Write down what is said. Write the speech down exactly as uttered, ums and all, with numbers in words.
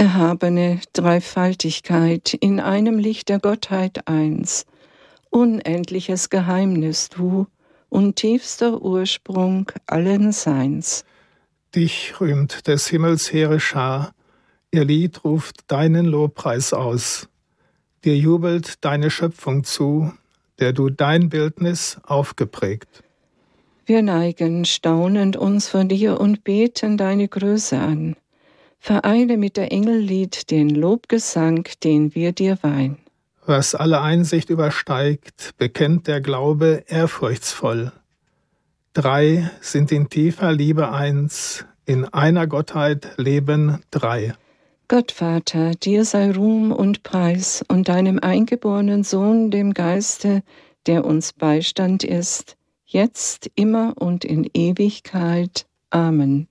Erhabene Dreifaltigkeit, in einem Licht der Gottheit eins, unendliches Geheimnis du und tiefster Ursprung allen Seins. Dich rühmt des Himmels hehre Schar, ihr Lied ruft deinen Lobpreis aus. Dir jubelt deine Schöpfung zu, der du dein Bildnis aufgeprägt. Wir neigen staunend uns vor dir und beten deine Größe an. Vereine mit der Engellied den Lobgesang, den wir dir weihen. Was alle Einsicht übersteigt, bekennt der Glaube ehrfurchtsvoll. Drei sind in tiefer Liebe eins, in einer Gottheit leben drei. Gott Vater, dir sei Ruhm und Preis und deinem eingeborenen Sohn, dem Geiste, der uns Beistand ist, jetzt, immer und in Ewigkeit. Amen.